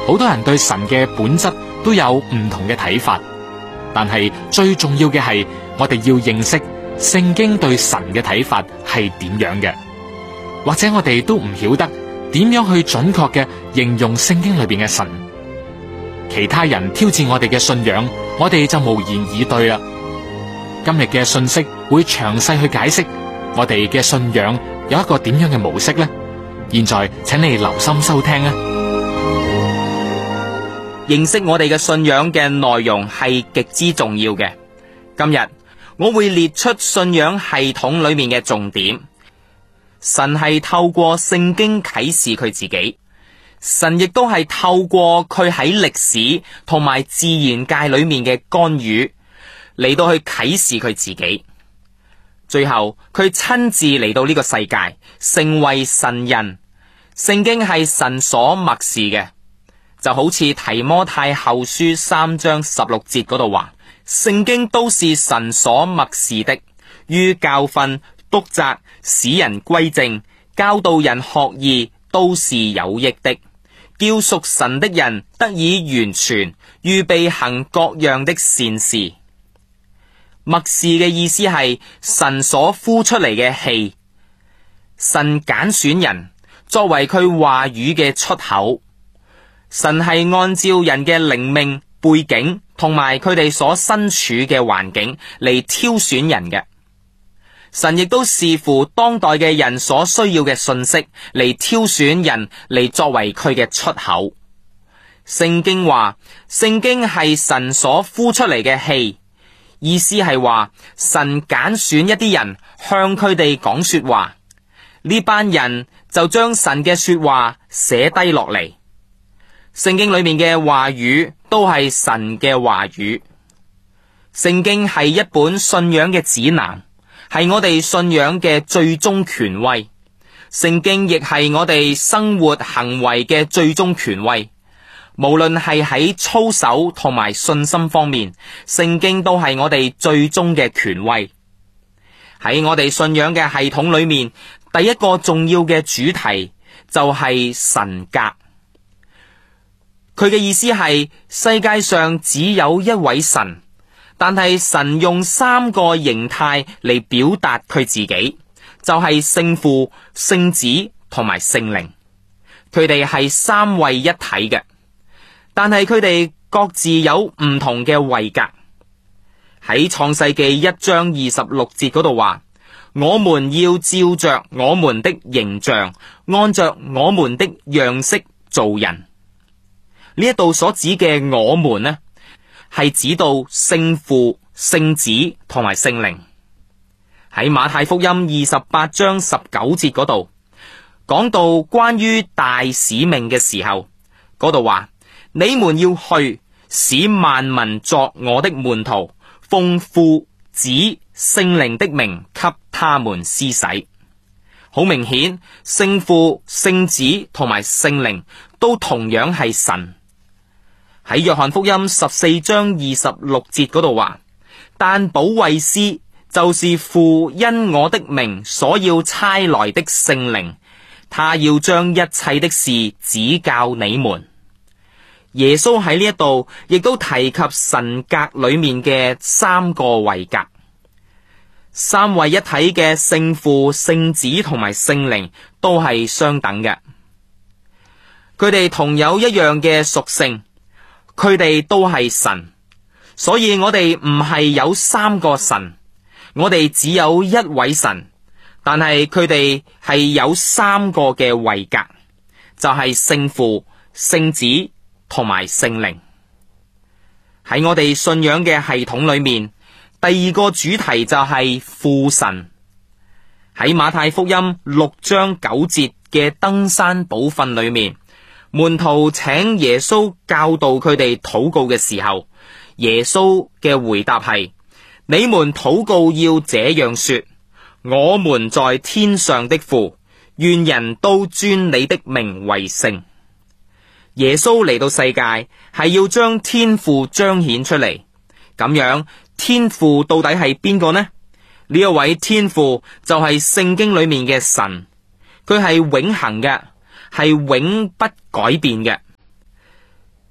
好多人對神嘅本質都有唔同嘅睇法，但係最重要嘅係我哋要認識聖經對神嘅睇法係點樣嘅，或者我哋都唔曉得點樣去準確嘅形容聖經裏邊嘅神。其他人挑戰我哋嘅信仰，我哋就無言以對啦。今日嘅信息會詳細去解釋我哋嘅信仰有一個點樣嘅模式呢？現在請你留心收聽啊！ 認識我哋嘅信仰嘅內容係極之重要嘅。今日我會列出信仰系統裏面嘅重點。神係透過聖經啟示佢自己，神亦都係透過佢喺歷史同埋自然界裏面嘅干預嚟到去啟示佢自己。最後佢親自嚟到呢個世界，成為神人。聖經係神所默示嘅，就好似提摩太後書3章16節嗰度話，聖經都是神所默示的，於教訓、督責、使人歸正、教導人學義，都是有益的，叫屬神的人得以完全，預備行各樣的善事。默示嘅意思係神所呼出嚟嘅氣，神揀選人作為佢話語嘅出口。神係按照人嘅靈命、背景同埋佢哋所身處嘅環境嚟挑選人嘅。神亦都視乎當代嘅人所需要嘅信息嚟挑選人嚟作為佢嘅出口。聖經話，聖經係神所呼出嚟嘅氣，意思係話神揀選一啲人向佢哋講說話，呢班人就將神嘅說話寫低落嚟。聖經裏面嘅話語都係神嘅話語。聖經係一本信仰嘅指南，係我哋信仰嘅最終權威。聖經亦係我哋生活行為嘅最終權威。無論係喺操守同埋信心方面，聖經都係我哋最終嘅權威。喺我哋信仰嘅系統裏面，第一個重要嘅主題就係神格。佢嘅意思係世界上只有一位神，但係神用3個形態嚟表達佢自己，就係聖父、聖子同埋聖靈。佢哋係3位一體嘅，但係佢哋各自有唔同嘅位格。喺創世記1章26節嗰度話，我們要照着我們的形象，按着我們的樣式造人。呢一度所指嘅我們呢，係指到聖父、聖子同埋聖靈。喺馬太福音28章19節嗰度講到關於大使命嘅時候，嗰度話，你們要去，使萬民作我的門徒，奉父、子、聖靈的名給他們施洗。好明顯，聖父、聖子同埋聖靈都同樣係神。喺約翰福音14章26節嗰度話，但保惠師就是父因我的名所要差來的聖靈，他要將一切的事指教你們。耶穌喺呢一度亦都提及神格裏面嘅3個位格，3位一體嘅聖父、聖子同埋聖靈都係相等嘅，佢哋同有一樣嘅屬性。佢哋都係神，所以我哋唔係有3個神，我哋只有一位神，但係佢哋係有3個嘅位格，就係聖父、聖子同埋聖靈。喺我哋信仰嘅系統裏面，第2個主題就係父神。喺馬太福音6章9節嘅登山寶訓裏面，門徒請耶穌教導佢哋禱告嘅時候，耶穌嘅回答係：你們禱告要這樣說，我們在天上的父，願人都尊你的名為聖。耶穌嚟到世界係要將天父彰顯出嚟，咁樣天父到底係邊個呢？呢一位天父就係聖經裏面嘅神，佢係永恆嘅，係永不改變嘅。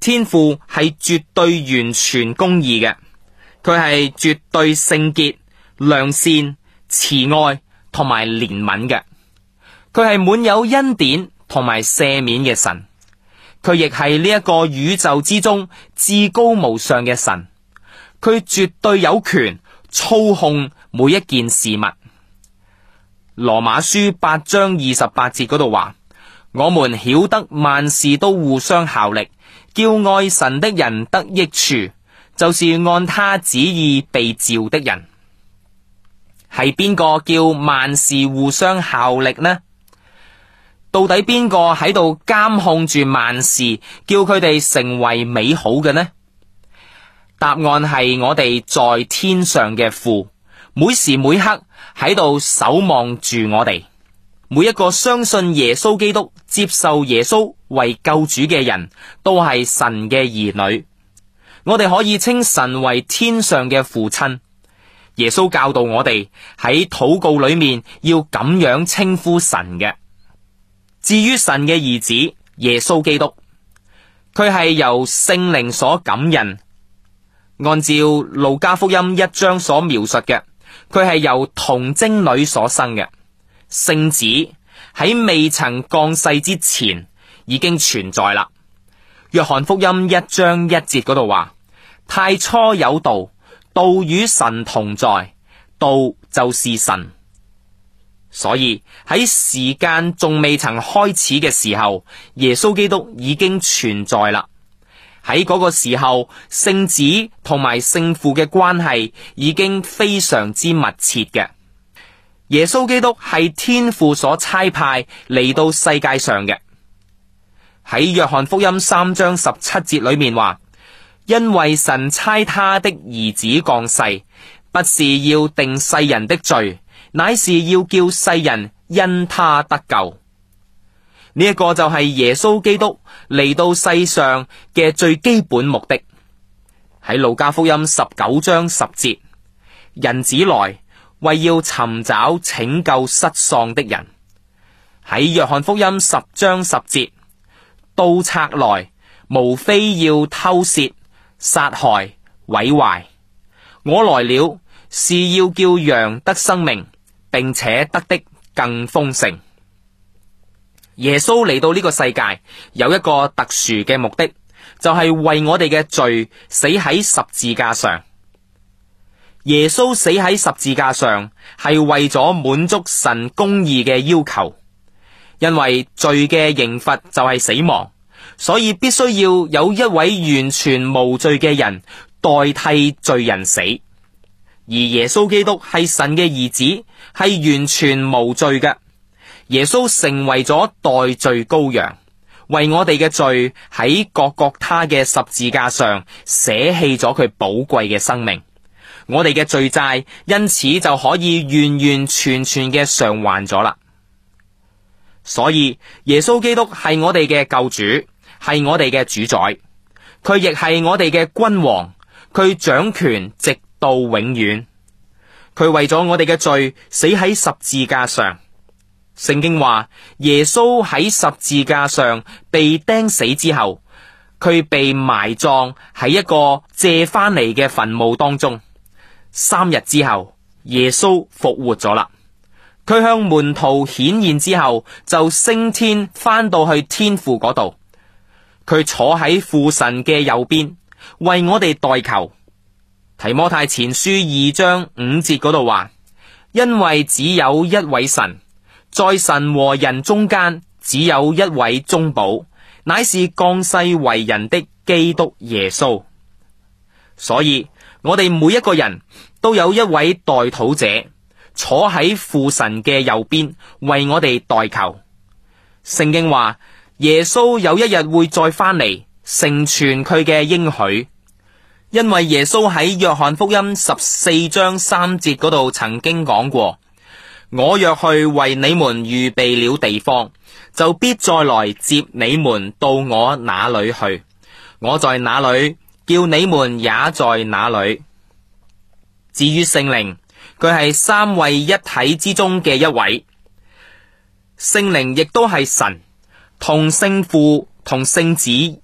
天父係絕對完全公義嘅，佢係絕對聖潔、良善、慈愛同埋憐憫嘅，佢係滿有恩典同埋赦免嘅神，佢亦係呢一個宇宙之中至高無上嘅神，佢絕對有權操控每一件事物。羅馬書8章28節嗰度話，我們曉得萬事都互相效力，叫愛神的人得益處，就是按他旨意被召的人。係邊個叫萬事互相效力呢？到底邊個喺度監控住萬事，叫佢哋成為美好嘅呢？答案係我哋在天上嘅父，每時每刻喺度守望住我哋。每一個相信耶穌基督、接受耶穌為救主嘅人，都係神嘅兒女。我哋可以稱神為天上嘅父親。耶穌教導我哋喺禱告裏面要咁樣稱呼神嘅。至於神嘅兒子耶穌基督，佢係由聖靈所感孕。按照路加福音1章所描述嘅，佢係由童貞女所生嘅。聖子喺未曾降世之前已經存在啦。約翰福音1章1節嗰度話，太初有道，道與神同在，道就是神。所以喺時間仲未曾開始嘅時候，耶穌基督已經存在啦。喺嗰個時候，聖子同埋聖父嘅關係已經非常之密切嘅。耶穌基督係天父所差派嚟到世界上嘅。喺約翰福音3章17節裏面話，因為神差他的兒子降世，不是要定世人的罪，乃是要叫世人因他得救。呢一個就係耶穌基督嚟到世上嘅最基本目的。喺路加福音19章10節，人子來為要尋找拯救失喪的人。喺約翰福音10章10節，盜賊來無非要偷竊、殺害、毀壞，我來了是要叫羊得生命，並且得的更豐盛。耶穌嚟到呢個世界有一個特殊嘅目的，就係為我哋嘅罪死喺十字架上。耶穌死喺十字架上係為咗滿足神公義嘅要求，因為罪嘅刑罰就係死亡，所以必須要有一位完全無罪嘅人代替罪人死。而耶穌基督係神嘅兒子，係完全無罪嘅。耶穌成為咗代罪羔羊，為我哋嘅罪喺各各他嘅十字架上捨棄咗佢寶貴嘅生命，我哋嘅罪債因此就可以完完全全嘅償還咗啦。所以耶穌基督係我哋嘅救主，係我哋嘅主宰，佢亦係我哋嘅君王，佢掌權直到永遠。佢為咗我哋嘅罪死喺十字架上。聖經話耶穌喺十字架上被釘死之後，佢被埋葬喺一個借翻嚟嘅墳墓當中。3日之後，耶穌復活咗啦。佢向門徒顯現之後，就升天翻到去天父嗰度。佢坐喺父神嘅右邊，為我哋代求。提摩太前書2章5節嗰度話，因為只有一位神，在神和人中間只有一位中保，乃是降世為人的基督耶穌。所以我哋每一個人都有一位代禱者坐喺父神嘅右邊，為我哋代求。聖經話耶穌有一日會再翻嚟，成全佢嘅應許。因為耶穌喺約翰福音14章3節嗰度曾經講過，我若去為你們預備了地方，就必再來接你們到我那裏去。我在哪裏，叫你們也在哪裏。至於聖靈，佢係三位一體之中嘅一位。聖靈亦都係神，同聖父同聖子